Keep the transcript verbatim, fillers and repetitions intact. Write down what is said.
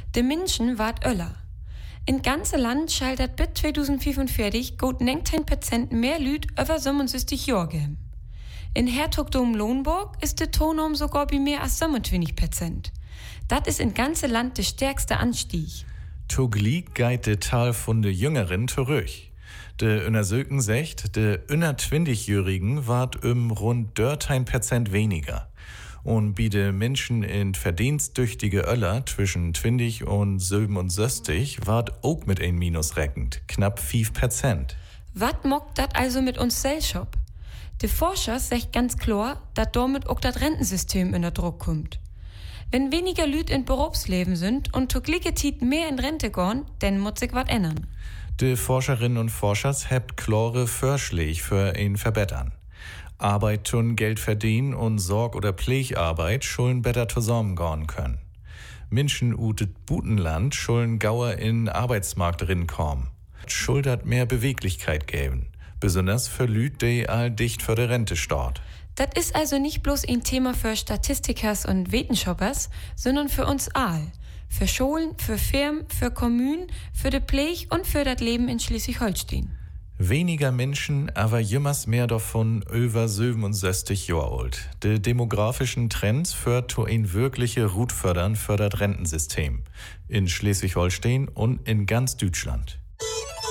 De Menschen ward öller. In ganze Land schaltet bis zweitausendfünfundvierzig gut neunzehn Prozent mehr Lüd über siebenundsechzig Jahre geben. In Herzogtum Lohmburg ist der Tonum sogar bei mehr als siebenundzwanzig Prozent. Das ist in ganze Land der stärkste Anstieg. Togli geht de Tal von de Jüngeren zurück. De Untersuchung sagt, de unzwanzigjährigen ward um rund dreizehn Prozent weniger. Und bei de Menschen in verdienstdüchtige Öller zwischen zwanzig und siebenundsechzig ward auch mit ein Minus reckend, knapp fünf Prozent. Was mockt dat also mit uns Gesellschaft? De Forscher sagt ganz klar, dass damit auch das Rentensystem in der Druck kommt. Wenn weniger Lüd in Berufsleben sind und zur gleichen Zeit mehr in Rente gehen, dann muss sich was ändern. Die Forscherinnen und Forscher haben klare Vorschläge für ihn verbessern. Arbeit tun, Geld verdienen und Sorg- oder Pflegarbeit sollen besser zusammengehen können. Menschen utet Butenland sollen gauer in Arbeitsmarkt rinkommen. Schuldet mehr Beweglichkeit geben, besonders für Lüd, die all dicht für die Rente start. Das ist also nicht bloß ein Thema für Statistikers und Wetenschappers, sondern für uns all. Für Schulen, für Firmen, für Kommunen, für die Pflege und für das Leben in Schleswig-Holstein. Weniger Menschen, aber jümmers mehr davon über siebenundsechzig Jahre alt. Die demografischen Trends führt zu ein wirkliche Rutfördern für das Rentensystem in Schleswig-Holstein und in ganz Deutschland.